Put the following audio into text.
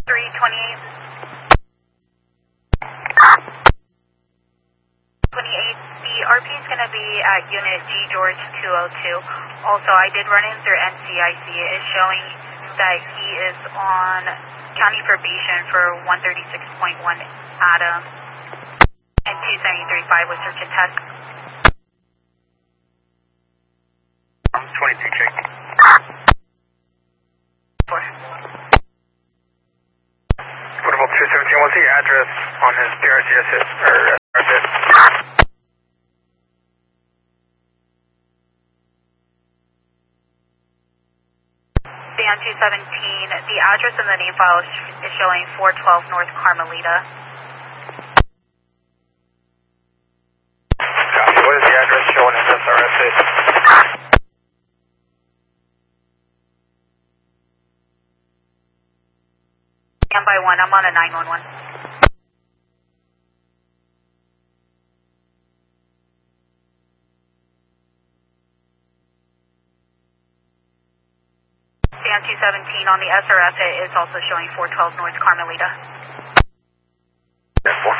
328. 28. The RP is going to be at Unit G George 202. Also, I did run in through NCIC. It is showing that he is on county probation for 136.1 Adam and 273.5 with search and test. 22 check. 4. Portable 217, what's the address on his PRCS or RCS? Dan 217, the address in the name file is showing 412 North Carmelita. Copy, what is the address showing in SRSA? Stand by 1, I'm on a 911. Dan 217 on the SRF, it is also showing 412 North Carmelita. 4.